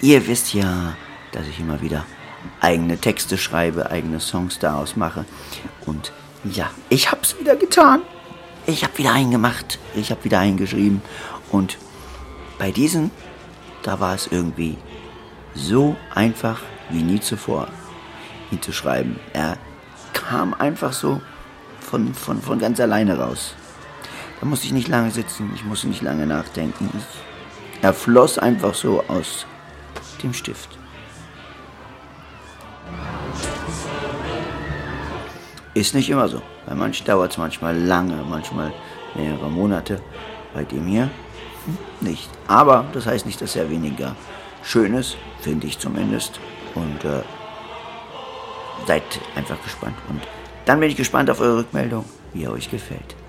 Ihr wisst ja, dass ich immer wieder eigene Texte schreibe, eigene Songs daraus mache. Und ja, ich hab's wieder getan. Ich hab wieder einen gemacht, ich hab wieder einen geschrieben. Und bei diesen, da war es irgendwie so einfach wie nie zuvor, ihn zu schreiben. Er kam einfach so von ganz alleine raus. Da musste ich nicht lange sitzen, ich musste nicht lange nachdenken. Er floss einfach so aus dem Stift. Ist nicht immer so. Bei manchen dauert es manchmal lange, manchmal mehrere Monate. Bei dem hier nicht. Aber das heißt nicht, dass er weniger schön ist, finde ich zumindest. Und seid einfach gespannt. Und dann bin ich gespannt auf eure Rückmeldung, wie er euch gefällt.